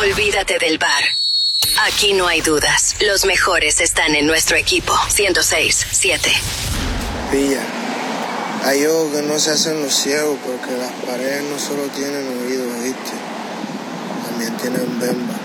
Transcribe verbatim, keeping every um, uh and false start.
Olvídate del bar. Aquí no hay dudas. Los mejores están en nuestro equipo. ciento seis siete. Pilla, hay ojos que no se hacen los ciegos porque las paredes no solo tienen oídos, ¿viste? También tienen bemba.